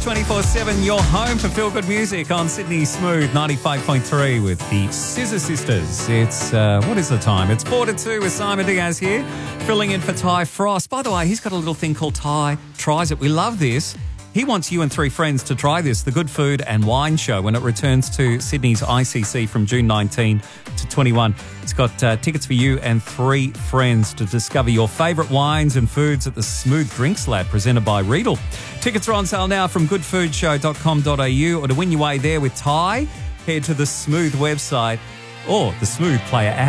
24/7, your home for feel-good music on Sydney Smooth 95.3 with the Scissor Sisters. It's, what is the time? It's 4:02 with Simon Diaz here, filling in for Ty Frost. By the way, he's got a little thing called Ty Tries It. We love this. He wants you and three friends to try this, the Good Food and Wine Show, when it returns to Sydney's ICC from June 19 to 21. It's got tickets for you and three friends to discover your favourite wines and foods at the Smooth Drinks Lab, presented by Riedel. Tickets are on sale now from goodfoodshow.com.au, or to win your way there with Ty, head to the Smooth website or the Smooth Player app.